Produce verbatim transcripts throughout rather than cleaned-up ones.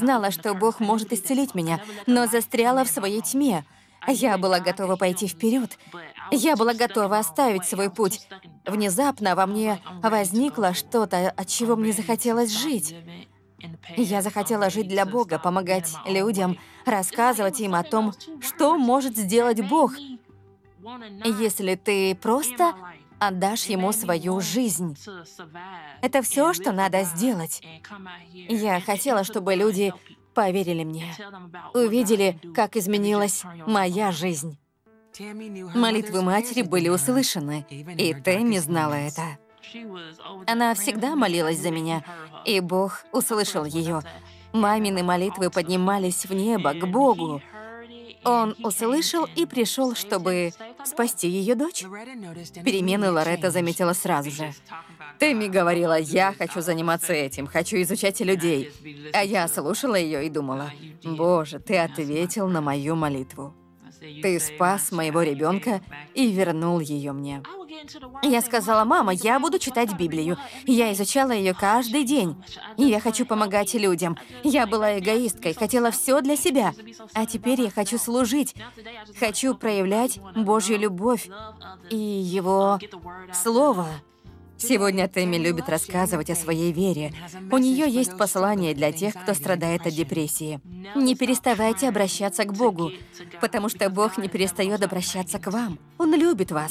знала, что Бог может исцелить меня, но застряла в своей тьме. Я была готова пойти вперед. Я была готова оставить свой путь. Внезапно во мне возникло что-то, от чего мне захотелось жить. Я захотела жить для Бога, помогать людям, рассказывать им о том, что может сделать Бог, если ты просто отдашь Ему свою жизнь. Это все, что надо сделать. Я хотела, чтобы люди поверили мне, увидели, как изменилась моя жизнь. Молитвы матери были услышаны, и Тэмми знала это. Она всегда молилась за меня, и Бог услышал ее. Мамины молитвы поднимались в небо, к Богу. Он услышал и пришел, чтобы спасти ее дочь. Перемены Лоретта заметила сразу же. Тэмми говорила: «Я хочу заниматься этим, хочу изучать людей». А я слушала ее и думала: «Боже, ты ответил на мою молитву. Ты спас моего ребенка и вернул ее мне». Я сказала: «Мама, я буду читать Библию». Я изучала ее каждый день. И я хочу помогать людям. Я была эгоисткой, хотела все для себя. А теперь я хочу служить. Хочу проявлять Божью любовь и Его Слово. Сегодня Тэмми любит рассказывать о своей вере. У нее есть послание для тех, кто страдает от депрессии. Не переставайте обращаться к Богу, потому что Бог не перестает обращаться к вам. Он любит вас.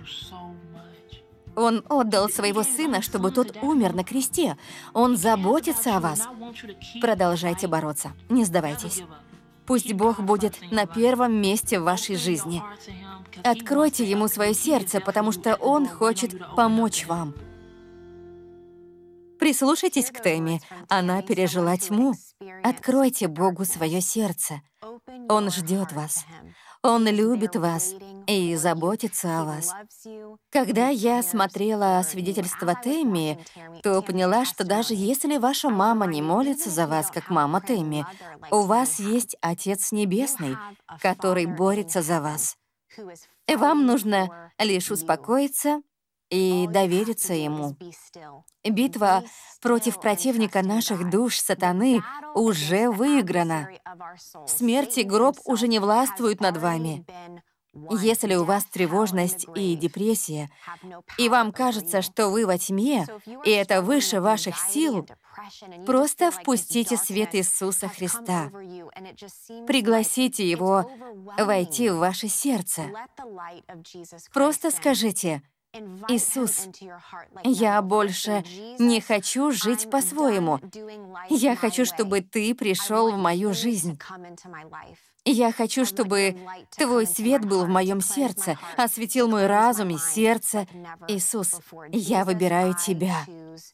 Он отдал своего сына, чтобы тот умер на кресте. Он заботится о вас. Продолжайте бороться. Не сдавайтесь. Пусть Бог будет на первом месте в вашей жизни. Откройте Ему свое сердце, потому что Он хочет помочь вам. Прислушайтесь к Тэмми. Она пережила тьму. Откройте Богу свое сердце. Он ждет вас. Он любит вас и заботится о вас. Когда я смотрела свидетельство Тэмми, то поняла, что даже если ваша мама не молится за вас, как мама Тэмми, у вас есть Отец Небесный, который борется за вас. Вам нужно лишь успокоиться и довериться Ему. Битва против противника наших душ, сатаны, уже выиграна. Смерть и гроб уже не властвуют над вами. Если у вас тревожность и депрессия, и вам кажется, что вы во тьме, и это выше ваших сил, просто впустите свет Иисуса Христа. Пригласите Его войти в ваше сердце. Просто скажите: «Иисус, я больше не хочу жить по-своему. Я хочу, чтобы Ты пришел в мою жизнь. Я хочу, чтобы Твой свет был в моем сердце, осветил мой разум и сердце. Иисус, я выбираю Тебя».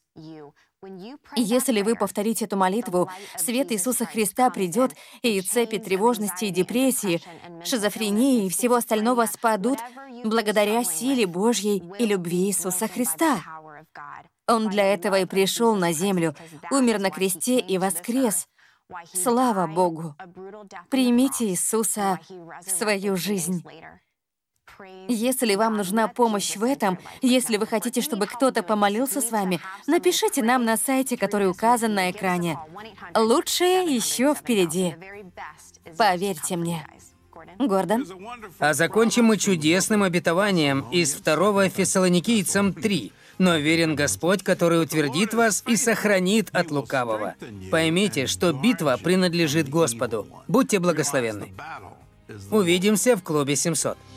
Если вы повторите эту молитву, свет Иисуса Христа придет, и цепи тревожности и депрессии, шизофрении и всего остального спадут благодаря силе Божьей и любви Иисуса Христа. Он для этого и пришел на землю, умер на кресте и воскрес. Слава Богу! Примите Иисуса в свою жизнь. Если вам нужна помощь в этом, если вы хотите, чтобы кто-то помолился с вами, напишите нам на сайте, который указан на экране. Лучшее еще впереди. Поверьте мне. Гордон? А закончим мы чудесным обетованием из второго Фессалоникийцам три. «Но верен Господь, который утвердит вас и сохранит от лукавого». Поймите, что битва принадлежит Господу. Будьте благословенны. Увидимся в клубе семьсот.